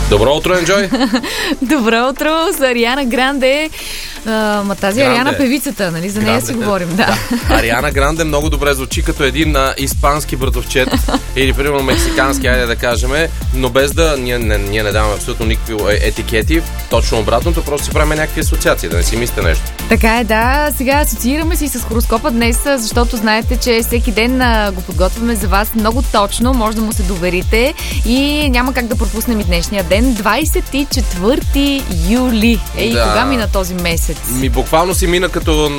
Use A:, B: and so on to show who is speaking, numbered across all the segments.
A: Добро утро, Енджой!
B: Добро утро с Ариана Гранде. Тази Ариана певицата, нали? За нея си говорим. Да.
A: Ариана Гранде много добре звучи като един испански братовчет или примерно мексикански, айде да кажем, но без да ние не даваме абсолютно никакви етикети. Точно обратното, просто си правим някакви асоциации, да не си мислите нещо.
B: Така е, да. Сега асоциираме си с хороскопа днес, защото знаете, че всеки ден го подготвяме за вас много точно, може да му се доверите и няма как да пропуснем и днешния ден. 24 юли. Кога мина този месец?
A: Буквално си мина като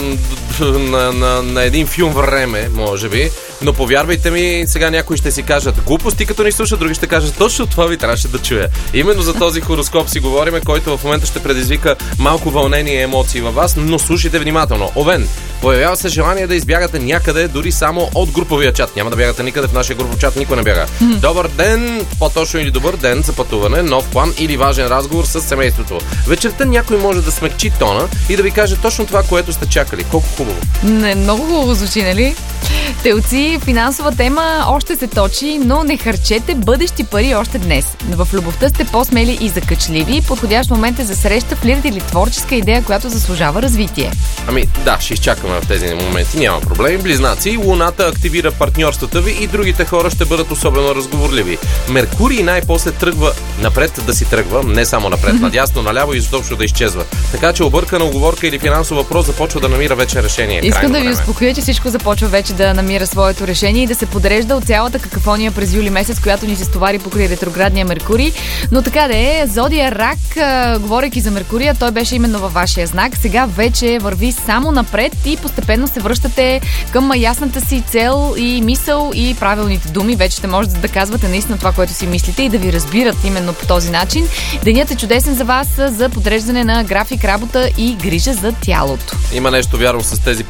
A: на един филм време, може би. Но повярвайте ми, сега някои ще си кажат глупости, като ни слушат, други ще кажат точно това ви трябваше да чуя. Именно за този хороскоп си говориме, който в момента ще предизвика малко вълнение и емоции във вас, но слушайте внимателно. Овен, появява се желание да избягате някъде, дори само от груповия чат. Няма да бягате никъде, в нашия групов чат никой не бяга. Добър ден, по-точно или добър ден за пътуване, нов план или важен разговор с семейството. Вечерта някой може да смекчи тона и да ви каже точно това, което сте чакали. Колко хубаво.
B: Не, много хубаво звучи, нали? Телци, финансова тема още се точи, но не харчете бъдещи пари още днес. В любовта сте по-смели и закачливи. Подходящ момент е за среща, флирт или творческа идея, която заслужава развитие.
A: Да, ще изчакаме в тези моменти, няма проблеми. Близнаци, Луната активира партньорствата ви и другите хора ще бъдат особено разговорливи. Меркурий най-после тръгва напред да си тръгва, не само напред, надясно, наляво и изобщо да изчезва. Така че объркана уговорка или финансов въпрос започва да намира вече решение.
B: Искам да ви успокоя, че всичко започва вече да намира своето решение и да се подрежда от цялата какафония през юли месец, която ни се стовари покрай ретроградния Меркурий. Но така да е, Зодия Рак, говорейки за Меркурия, той беше именно във вашия знак. Сега вече върви само напред и постепенно се връщате към ясната си цел и мисъл и правилните думи. Вече ще можете да казвате наистина това, което си мислите и да ви разбират именно по този начин. Денят е чудесен за вас за подреждане на график, работа и грижа за тялото.
A: Има нещо вярно с тези